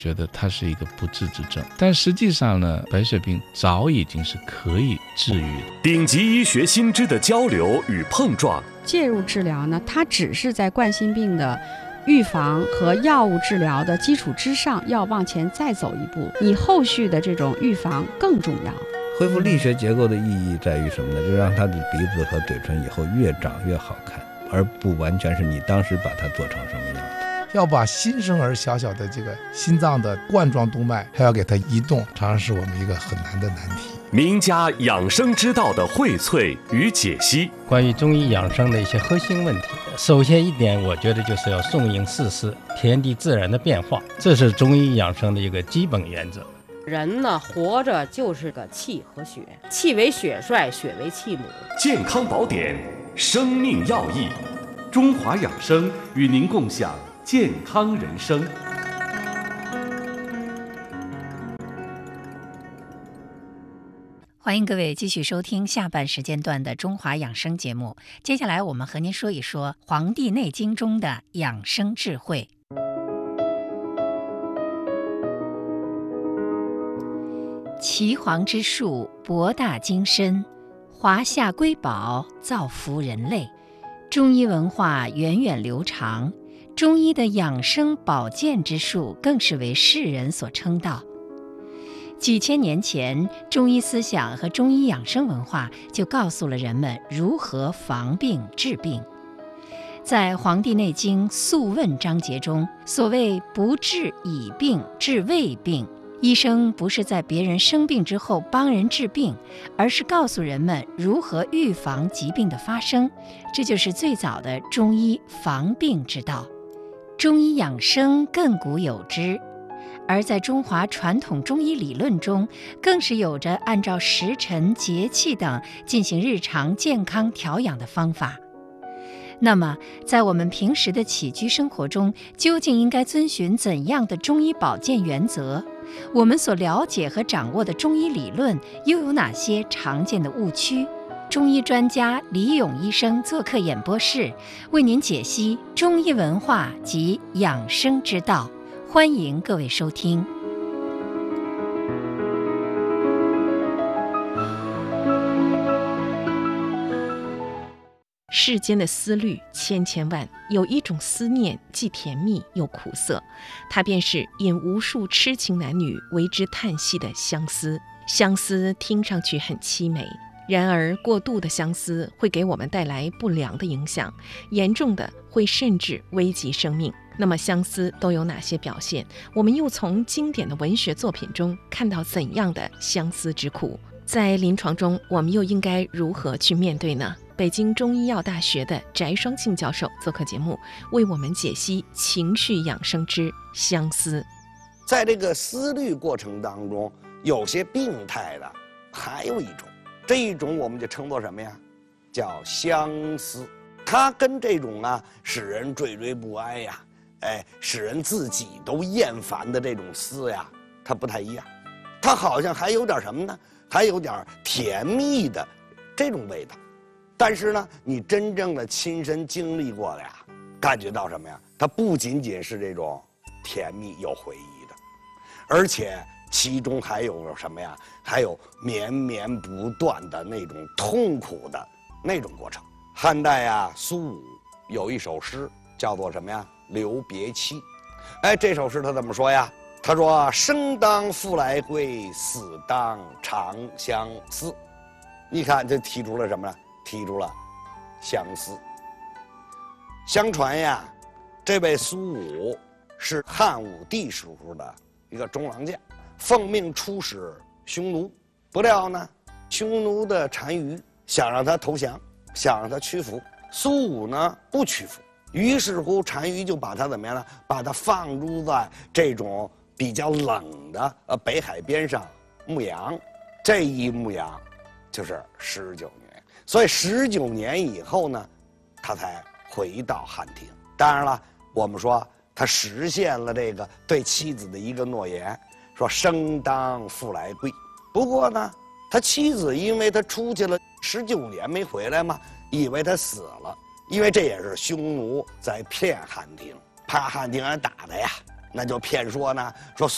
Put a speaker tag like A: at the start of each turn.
A: 觉得它是一个不治之症。但实际上呢，白血病早已经是可以治愈的。
B: 顶级医学新知的交流与碰撞，
C: 介入治疗呢，它只是在冠心病的预防和药物治疗的基础之上，要往前再走一步，你后续的这种预防更重要。
D: 恢复力学结构的意义在于什么呢？就让他的鼻子和嘴唇以后越长越好看，而不完全是你当时把它做成什么样的。
E: 要把新生儿小小的这个心脏的冠状动脉还要给它移动，常常是我们一个很难的难题。
B: 名家养生之道的荟萃与解析，
F: 关于中医养生的一些核心问题，首先一点，我觉得就是要顺应四时，天地自然的变化，这是中医养生的一个基本原则。
G: 人呢，活着就是个气和血，气为血帅，血为气母。
B: 健康宝典，生命要义，
H: 中华养生与您共享健康人生。
I: 欢迎各位继续收听下半时间段的中华养生节目。接下来我们和您说一说《黄帝内经》中的养生智慧。岐黄之术博大精深，华夏瑰宝造福人类。中医文化源远流长，中医的养生保健之术更是为世人所称道。几千年前，中医思想和中医养生文化就告诉了人们如何防病治病。在《黄帝内经·素问》章节中，所谓不治已病，治未病，医生不是在别人生病之后帮人治病，而是告诉人们如何预防疾病的发生。这就是最早的中医防病之道。中医养生亘古有之，而在中华传统中医理论中，更是有着按照时辰、节气等进行日常健康调养的方法。那么，在我们平时的起居生活中，究竟应该遵循怎样的中医保健原则？我们所了解和掌握的中医理论又有哪些常见的误区？中医专家李勇医生做客演播室，为您解析中医文化及养生之道。欢迎各位收听。
J: 世间的思虑千千万，有一种思念既甜蜜又苦涩，它便是引无数痴情男女为之叹息的相思。相思听上去很凄美，然而过度的相思会给我们带来不良的影响，严重的会甚至危及生命。那么相思都有哪些表现？我们又从经典的文学作品中看到怎样的相思之苦？在临床中，我们又应该如何去面对呢？北京中医药大学的翟双庆教授做客节目，为我们解析情绪养生之相思。
K: 在这个思虑过程当中，有些病态的，还有一种，这一种我们就称作什么呀？叫相思。它跟这种使人惴惴不安呀，使人自己都厌烦的这种思呀，它不太一样。它好像还有点什么呢？还有点甜蜜的这种味道。但是呢，你真正的亲身经历过了呀，感觉到什么呀？它不仅仅是这种甜蜜有回忆的，而且其中还有什么呀？还有绵绵不断的那种痛苦的那种过程。汉代苏武有一首诗叫做什么呀？留别妻。这首诗他怎么说呀？他说：生当复来归，死当长相思。你看这提出了什么呢？提出了相思。相传呀，这位苏武是汉武帝时候的一个中郎将，奉命出使匈奴。不料呢，匈奴的单于想让他投降，想让他屈服。苏武呢不屈服，于是乎单于就把他怎么样呢？把他放逐在这种比较冷的北海边上牧羊。这一牧羊就是19年。所以19年以后呢，他才回到汉庭。当然了，我们说他实现了这个对妻子的一个诺言，说生当复来归。不过呢，他妻子因为他出去了19年没回来嘛，以为他死了，因为这也是匈奴在骗汉庭，怕汉庭人打他呀，那就骗说呢，说